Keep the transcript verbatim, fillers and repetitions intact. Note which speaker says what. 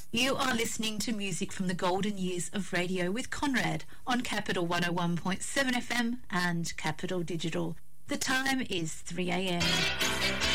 Speaker 1: You are listening to music from the golden years of radio with Conrad on Capital one oh one point seven F M and Capital Digital. The time is three a m